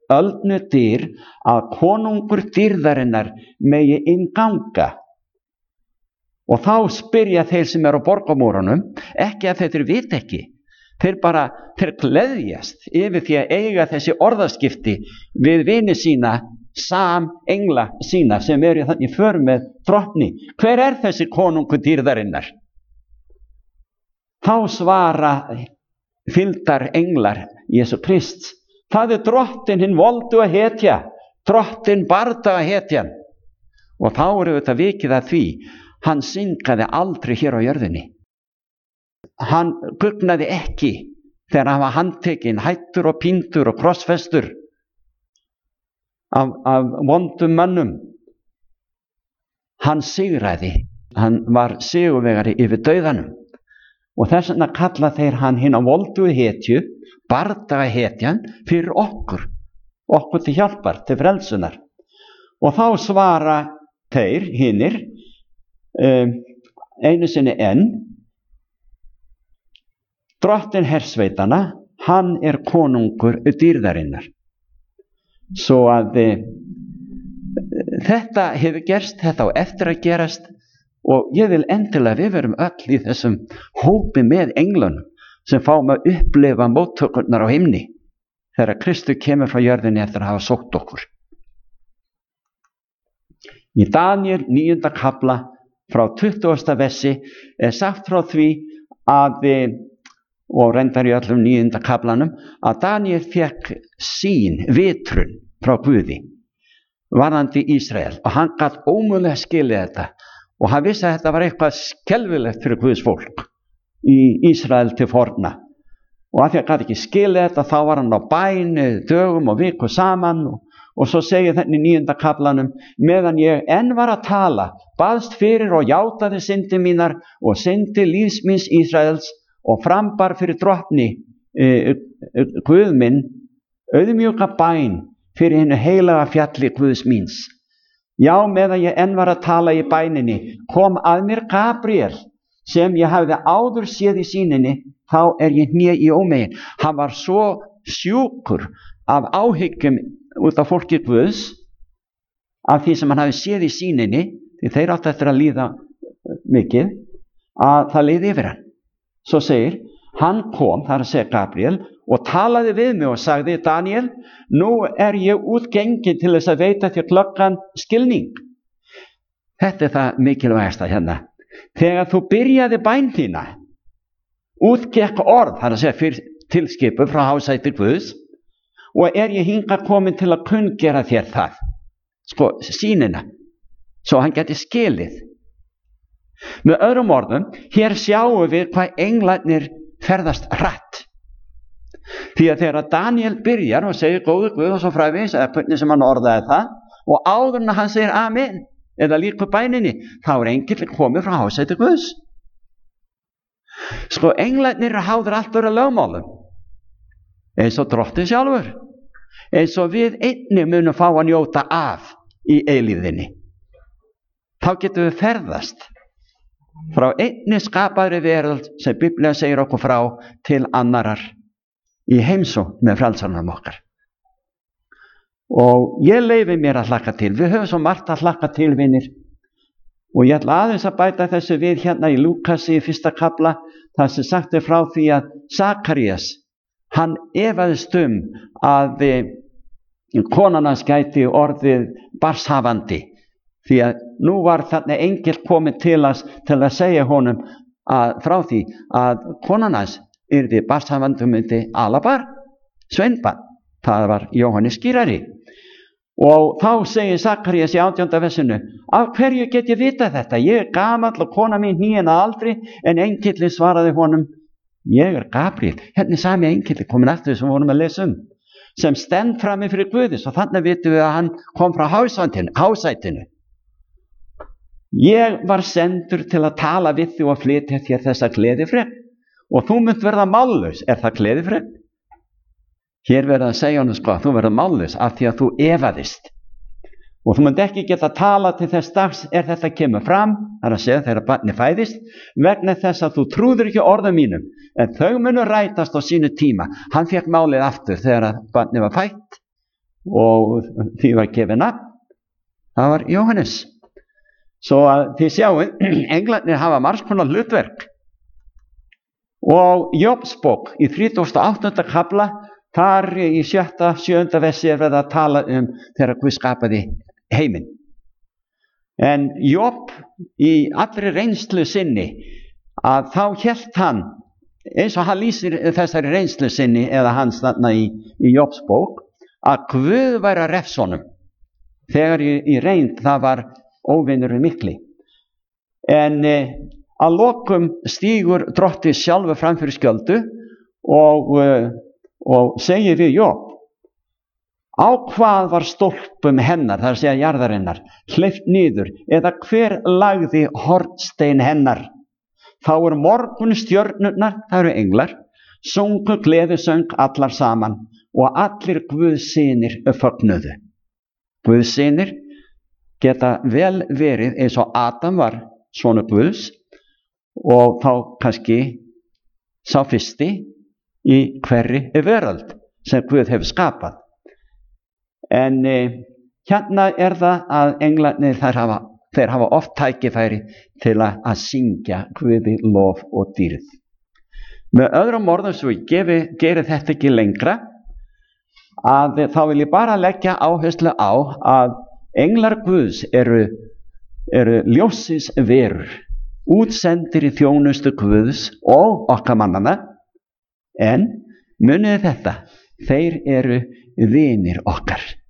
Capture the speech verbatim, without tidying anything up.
öldnu dyr að konungur dýrðarinnar megi innganga. Og þá spyrja þeir sem eru á borgamúrunum, ekki að þeir vita ekki, þeir bara, þeir gleðjast yfir því að eiga þessi orðaskipti við vini sína, sam engla sína sem eru þannig för með drottni. Hver er þessi konungur dýrðarinnar? Þá svara fylgdar englar Jesú Krists, það er drottin hinn volduga hetja, drottin bardaga hetjan. Og þá eru þetta vikið að því, hann syngaði aldrei hér á jörðinni. Hann gugnaði ekki þegar hann var handtekinn, hættur og píndur og krossfestur af, af vondum mönnum. Hann sigraði, hann var sigurvegari yfir dauðanum. Og þess vegna kalla þeir hann hina voldugu hetju, bardaga hetjan, fyrir okkur, okkur til hjálpar, til frelsunar. Og þá svara þeir hinir, um, einu sinni enn, drottin hersveitana, hann er konungur dýrðarinnar. Svo að e, þetta hefur gerst, þetta á eftir að gerast, og ég vil endilega við verum öll í þessum hópi með englunum sem fáum að upplifa móttökurnar á himni þegar Kristur kemur frá jörðinni eftir að hafa sótt okkur. Í Daníel níunda kafla frá tuttugasta versi er sagt frá því að, og reyndar í öllum níunda kaflanum, að Daníel fekk sýn, vitrun frá Guði varðandi Ísrael og hann gat ómögulega skilið þetta. Og hann vissi að þetta var eitthvað skelfilegt fyrir Guðs fólk í Ísrael til forna. Og að því að hann ekki skilja þetta, þá var hann á bæn dögum og viku saman. Og, og svo segir þetta í níunda kaflanum, meðan ég enn var að tala, baðst fyrir og játaði syndi mínar og syndi lífs míns Ísraels og frambar fyrir drottni e, e, Guð minn, auðmjúka bæn fyrir hinu heilaga fjalli Guðs míns. Já, meðan ég enn var að tala í bæninni, kom að mér Gabriel, sem ég hafði áður séð í sýninni, þá er ég hné í ómegin. Hann var svo sjúkur af áhyggjum út af fólki Guðs, af því sem hann hafði séð í sýninni, því þeir áttu eftir að líða mikið, að það liði yfir hann. Svo segir, hann kom, það er að segja Gabriel, og talaði við mig og sagði, Daniel, nú er ég útgengin til þess að veita þér glöggan skilning. Þetta er það mikilvægasta hérna. Þegar þú byrjaði bæn þína, útgekk orð, það er að segja fyrir tilskipu frá hásæti Guðs, og er ég hingað komin til að kunngera þér það, sko, sýnina, svo hann geti skilið. Með öðrum orðum, hér sjáum við hvað englarnir ferðast hratt. Því að þegar Daniel byrjar og segir góður Guð og svo fræfis, eða hvernig sem hann orðaði það, og áður en hann segir amen, eða líka bæninni, þá er engill komið frá hásæti Guðs. Sko, englarnir háður allt vera lögmálum, eins og drottin sjálfur, eins og við einnig munum fá að njóta af í eilíðinni. Þá getum við ferðast frá einni skapaðri veröld sem Biblía segir okkur frá til annarar í heimsókn með frelsarnum okkar. Og ég leyfi mér að hlakka til. Við höfum svo margt að hlakka til, vinir. Og ég ætla aðeins að bæta þessu við hérna í Lúkasi í fyrsta kafla, þar sem sagt er frá því að Sakarías, hann efaðist um að konan hans gæti orðið barnshafandi, því að nú var þarna engill komið til að, til að segja honum að, frá því að konan hans yrði barnshafandi myndi alabar, sveinbarn, það var Jóhannes skírari. Og þá segir Sakarías í átjánda versinu, af hverju get ég vita þetta? Ég er gamall og kona mín hníin að aldri, en engillin svaraði honum, ég er Gabriel, hérna er sami engillin komin aftur sem vorum að lesa um, sem stend frammi fyrir Guðis, og þannig vitum við að hann kom frá hásætinu. Ég var sendur til að tala við þig og flytja þér þessa gleðifrétt, og þú munt verða mállaus. Er það gleðifrétt? Hér verða að segja hann sko að þú verða mállaus af því að þú efaðist. Og þú munt ekki geta að tala til þess dags er þetta kemur fram, það er að segja þegar barnið fæðist, vegna þess að þú trúður ekki orðum mínum, en þau munu rætast á sínu tíma. Hann fékk málið aftur þegar barnið var fætt, og því var gefið nafn, það var Jóhannes. Svo að þið sjáu, englarnir hafa margs konar hlutverk. Og Jóbsbók í þrítugasta og áttunda kafla, þar í sjötta, sjöunda versi er verið að tala um þegar Guð skapaði heiminn. En Job í allri reynslu sinni, að þá hélt hann, eins og hann lýsir þessari reynslu sinni eða hans þarna í, í Jóbsbók, að Guð væri að refsa honum. Þegar í, í reynd það var óvinurinn mikli. En eh, að lokum stígur drottið sjálfur fram fyrir skjöldu og, eh, og segir við Job, á hvað var stólpum hennar, það er að segja jarðarinnar, hleypt niður, eða hver lagði hornstein hennar? Þá eru morgun stjörnurnar, það eru englar, sungu gleðisöng allar saman og allir Guðsynir fögnuðu. Guðsynir geta vel verið eins og Adam var sonur Guðs og þá kannski sá fyrsti í hverri veröld sem Guð hefur skapað. En eh, hérna er það að englarnir þær hafa, þeir hafa oft tækifæri til að, að syngja Guði lof og dýrð. Með öðrum orðum, svo ég gefi, geri þetta ekki lengra, að þá vil ég bara leggja áherslu á að englar Guðs eru, eru ljóssins verur, útsendir í þjónustu Guðs og okkar mannana, en munið þetta, þeir eru vinir okkar.